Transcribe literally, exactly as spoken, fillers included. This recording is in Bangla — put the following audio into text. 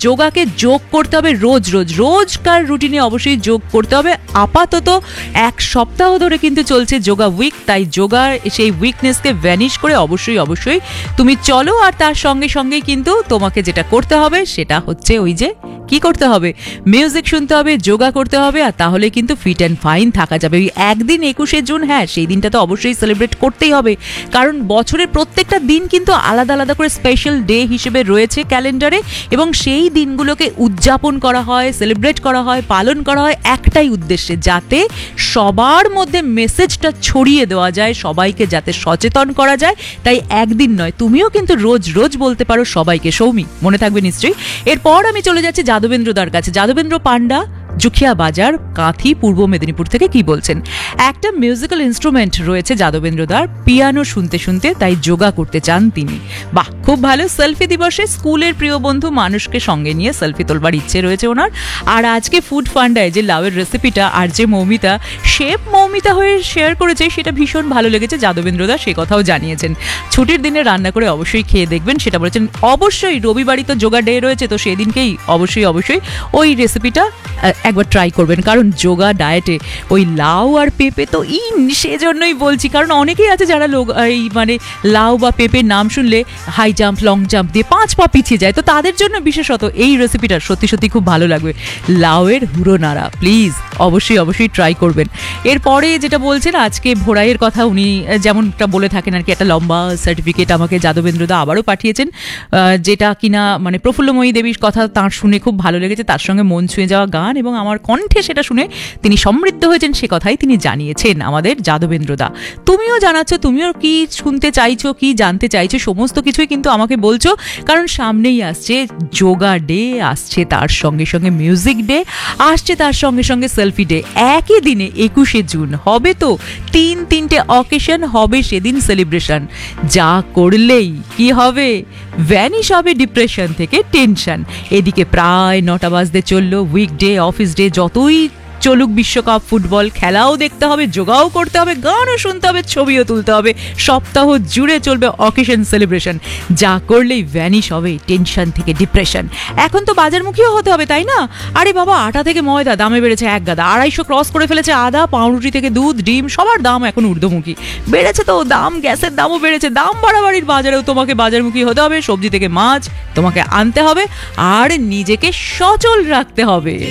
যোগাকে যোগ করতে হবে রোজ রোজ রোজকার রুটিনে অবশ্যই যোগ করতে হবে। আপাতত এক সপ্তাহ ধরে কিন্তু চলছে যোগা উইক, তাই যোগার সেই উইকনেসকে ভ্যানিশ করে অবশ্যই অবশ্যই তুমি চলো। আর তার সঙ্গে সঙ্গে কিন্তু তোমাকে যেটা করতে হবে সেটা হচ্ছে ওই যে কি করতে হবে, মিউজিক শুনতে হবে, যোগা করতে হবে, আর তাহলে কিন্তু ফিট অ্যান্ড ফাইন থাকা যাবে। ওই একদিন একুশে জুন, হ্যাঁ সেই দিনটা তো অবশ্যই সেলিব্রেট করতেই হবে, কারণ বছরের প্রত্যেকটা দিন কিন্তু আলাদা আলাদা করে স্পেশাল ডে হিসেবে রয়েছে ক্যালেন্ডারে, এবং সেই দিনগুলোকে উদযাপন করা হয়, সেলিব্রেট করা হয়, পালন করা হয় একটাই উদ্দেশ্যে, যাতে সবার মধ্যে মেসেজটা ছড়িয়ে দেওয়া যায়, সবাইকে যাতে সচেতন করা যায়। তাই একদিন নয়, তুমিও কিন্তু রোজ রোজ বলতে পারো সবাইকে। সৌমি, মনে থাকবে নিশ্চয়ই। এরপর আমি চলে যাচ্ছি যাদবেন্দ্রদার কাছে। যাদবেন্দ্র পান্ডা, জুখিয়া বাজার, কাঁথি, পূর্ব মেদিনীপুর থেকে কি বলছেন? একটা মিউজিক্যাল ইনস্ট্রুমেন্ট রয়েছে যাদবেন্দ্রদার, পিয়ানো শুনতে শুনতে তাই যোগা করতে চান তিনি। বাহ, খুব ভালো। সেলফি দিবসে স্কুলের প্রিয় বন্ধু মানুষকে সঙ্গে নিয়ে সেলফি তোলবার ইচ্ছে রয়েছে ওনার। আর আজকে ফুড ফান্ডায় যে লাউয়ের রেসিপিটা আর যে মৌমিতা শেফ মৌমিতা হয়ে শেয়ার করেছে সেটা ভীষণ ভালো লেগেছে যাদবেন্দ্রদা, সে কথাও জানিয়েছেন। ছুটির দিনে রান্না করে অবশ্যই খেয়ে দেখবেন সেটা বলেছেন। অবশ্যই রবিবারই তো যোগা ডে রয়েছে, তো সেদিনকেই অবশ্যই অবশ্যই ওই রেসিপিটা একবার ট্রাই করবেন, কারণ যোগা ডায়েটে ওই লাউ আর পেঁপে তো ইন, সেজন্যই বলছি। কারণ অনেকেই আছে যারা লোক এই মানে লাউ বা পেঁপের নাম শুনলে হাই জাম্প লং জাম্প দিয়ে পাঁচ পা পিছিয়ে যায়, তো তাদের জন্য বিশেষত এই রেসিপিটা সত্যি সত্যি খুব ভালো লাগবে। লাউয়ের হুড়ো নাড়া প্লিজ অবশ্যই অবশ্যই ট্রাই করবেন। এরপরে যেটা বলছেন আজকে ভোরাইয়ের কথা, উনি যেমনটা বলে থাকেন আর কি, একটা লম্বা সার্টিফিকেট আমাকে যাদবেন্দ্রদা আবারও পাঠিয়েছেন, যেটা কিনা মানে প্রফুল্লময়ী দেবীর কথা তাঁর শুনে খুব ভালো লেগেছে, তার সঙ্গে মন ছুঁয়ে যাওয়া গান, এবং আমার কণ্ঠে সেটা শুনে তিনি সমৃদ্ধ হয়েছেন সে কথাই তিনি জানিয়েছেন আমাদের যাদবেন্দ্রদা। তুমিও জানাচ্ছ, তুমিও কি শুনতে চাইছো, কি জানতে চাইছো, সমস্ত কিছুই কিন্তু আমাকে বলছো, কারণ সামনেই আসছে যোগা ডে, আসছে তার সঙ্গে সঙ্গে মিউজিক ডে, আসছে তার সঙ্গে সঙ্গে সেলফি ডে। একই দিনে একুশে জুন হবে তো তিন তিনটে অকেশন হবে সেদিন সেলিব্রেশন। যা করলেই কি হবে, ভ্যানিশ হবে ডিপ্রেশন থেকে টেনশন। এদিকে প্রায় নটা বাজতে চললো, উইকডে অফিস ডে যতই চলুক, বিশ্বকাপ ফুটবল খেলাও দেখতে হবে, যোগাও করতে হবে, গানও শুনতে হবে, ছবিও তুলতে হবে, সপ্তাহ জুড়ে চলবে অকেশন সেলিব্রেশন। যা করলেই ভ্যানিশ হবে টেনশন থেকে ডিপ্রেশন। এখন তো বাজারমুখীও হতে হবে, তাই না? আরে বাবা, আটা থেকে ময়দা দামে বেড়েছে এক গাদা, আড়াইশো ক্রস করে ফেলেছে আদা, পাউরুটি থেকে দুধ, ডিম, সবার দাম এখন ঊর্ধ্বমুখী বেড়েছে। তো দাম, গ্যাসের দামও বেড়েছে, দাম বাড়াবাড়ির বাজারেও তোমাকে বাজারমুখী হতে হবে। সবজি থেকে মাছ তোমাকে আনতে হবে, আর নিজেকে সচল রাখতে হবে।